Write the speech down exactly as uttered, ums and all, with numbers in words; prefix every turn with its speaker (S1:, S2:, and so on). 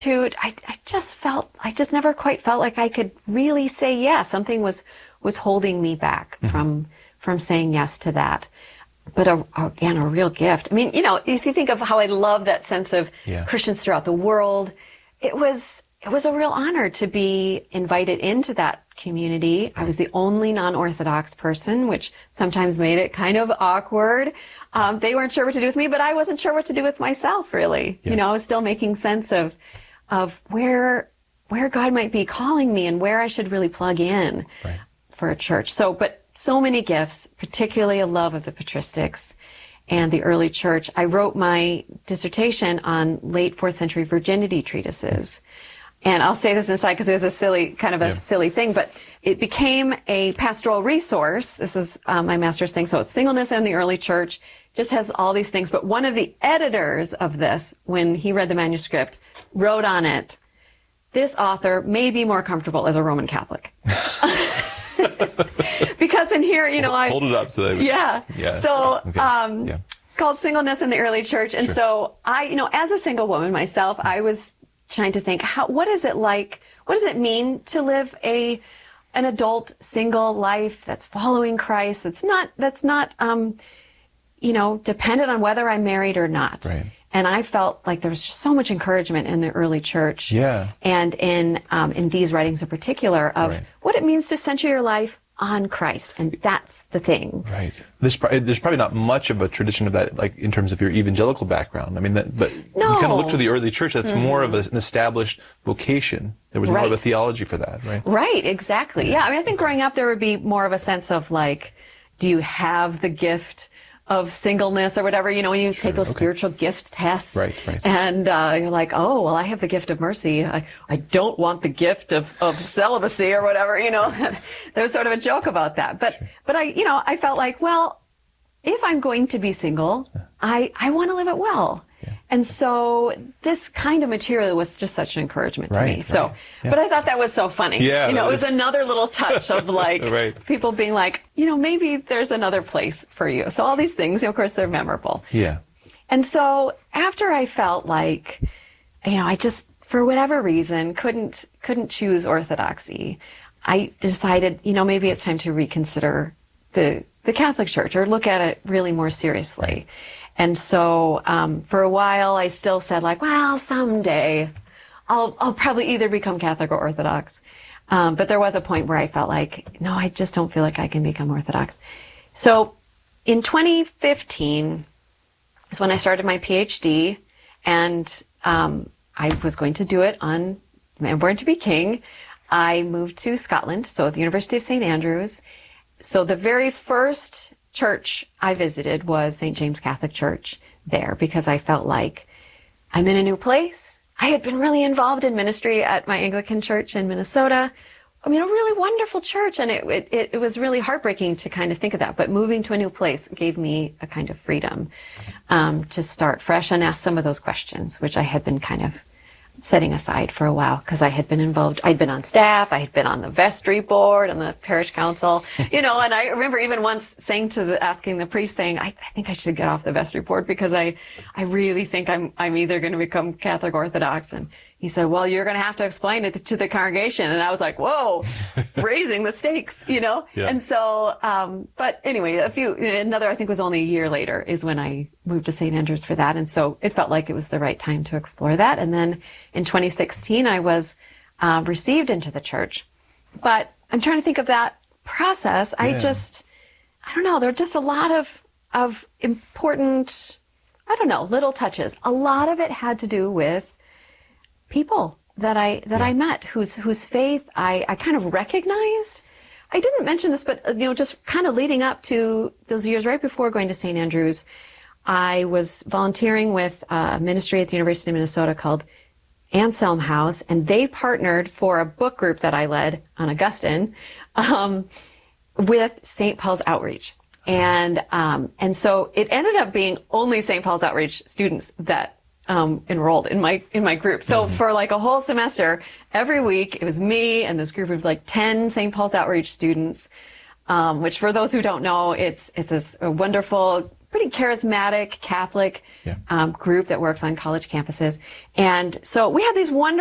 S1: I, I just felt, I just never quite felt like I could really say yes. Something was, was holding me back mm-hmm. from, from saying yes to that. But a, again, a real gift. I mean, you know, if you think of how I love that sense of yeah. Christians throughout the world, it was, it was a real honor to be invited into that community. Right. I was the only non-Orthodox person, which sometimes made it kind of awkward. Um, they weren't sure what to do with me, but I wasn't sure what to do with myself, really. Yeah. You know, I was still making sense of, of where, where God might be calling me and where I should really plug in right. for a church. So, but so many gifts, particularly a love of the patristics and the early church. I wrote my dissertation on late fourth century virginity treatises. And I'll say this inside because it was a silly, kind of a yeah. silly thing, but it became a pastoral resource. This is um, my master's thing. So it's singleness and the early church. Just has all these things. But one of the editors of this, when he read the manuscript, wrote on it, this author may be more comfortable as a Roman Catholic. Because in here, you know, I...
S2: Hold it up so that...
S1: Yeah.
S2: yeah.
S1: So,
S2: okay.
S1: um,
S2: yeah.
S1: called Singleness in the Early Church. And sure. so I, you know, as a single woman myself, I was trying to think, how, what is it like, what does it mean to live a, an adult single life that's following Christ, that's not, that's not, um, you know, dependent on whether I'm married or not.
S2: Right.
S1: And I felt like there was just so much encouragement in the early church.
S2: Yeah.
S1: And in, um, in these writings in particular of right. what it means to center your life on Christ, and that's the thing.
S2: Right. There's, pro- there's probably not much of a tradition of that, like in terms of your evangelical background. I mean, that, but
S1: no.
S2: you kind of look to the early church. That's mm-hmm. more of a, an established vocation. There was right. more of a theology for that, right?
S1: Right. Exactly. Yeah. yeah. I mean, I think growing up there would be more of a sense of like, do you have the gift of singleness or whatever, you know, when you sure, take those okay. spiritual gift tests.
S2: Right, right.
S1: And uh, you're like, oh, well, I have the gift of mercy. I, I don't want the gift of, of celibacy or whatever, you know. There was sort of a joke about that. But, sure. but I, you know, I felt like, well, if I'm going to be single, yeah. I, I want to live it well. Yeah. And so this kind of material was just such an encouragement to
S2: right,
S1: me.
S2: Right.
S1: So,
S2: yeah.
S1: but I thought that was so funny.
S2: Yeah,
S1: you know, it was
S2: is...
S1: another little touch of like
S2: right.
S1: people being like, you know, maybe there's another place for you. So all these things, of course, they're memorable.
S2: Yeah.
S1: And so after I felt like, you know, I just, for whatever reason, couldn't, couldn't choose orthodoxy, I decided, you know, maybe it's time to reconsider the, the Catholic Church or look at it really more seriously.
S2: Right.
S1: And so, um, for a while, I still said like, well, someday I'll, I'll probably either become Catholic or Orthodox. Um, but there was a point where I felt like, no, I just don't feel like I can become Orthodox. So in twenty fifteen is when I started my PhD, and, um, I was going to do it on Man Born to be King. I moved to Scotland, so at the University of Saint Andrews. So the very first church I visited was Saint James Catholic Church there, because I felt like I'm in a new place. I had been really involved in ministry at my Anglican church in Minnesota. I mean, a really wonderful church, and it, it, it was really heartbreaking to kind of think of that. But moving to a new place gave me a kind of freedom um, to start fresh and ask some of those questions, which I had been kind of setting aside for a while because I had been involved. I'd been on staff. I had been on the vestry board and the parish council, you know, and I remember even once saying to the, asking the priest saying, I, I think I should get off the vestry board because I, I really think I'm, I'm either going to become Catholic Orthodox. And he said, well, you're going to have to explain it to the congregation. And I was like, whoa, raising the stakes, you know?
S2: Yeah.
S1: And so, um, but anyway, a few, another, I think was only a year later is when I moved to Saint Andrews for that. And so it felt like it was the right time to explore that. And then in twenty sixteen, I was, uh, received into the church. But I'm trying to think of that process. Yeah. I just, I don't know, there are just a lot of, of important, I don't know, little touches. A lot of it had to do with people that I that yeah. I met whose whose faith I, I kind of recognized. I didn't mention this, but you know, just kind of leading up to those years right before going to Saint Andrews, I was volunteering with a ministry at the University of Minnesota called Anselm House, and they partnered for a book group that I led on Augustine um, with Saint Paul's Outreach. And um, and so it ended up being only Saint Paul's Outreach students that Um, enrolled in my in my group. So mm-hmm. for like a whole semester, every week it was me and this group of like ten Saint Paul's Outreach students, um, which for those who don't know, it's it's a, a wonderful pretty charismatic Catholic
S2: Yeah.
S1: um, group that works on college campuses. And so we had these wonderful